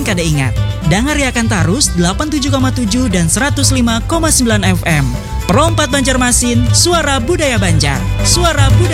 kada ingat. Dangariakan tarus 87,7 dan 105,9 FM. Perompat Banjarmasin, suara budaya Banjar. Suara budaya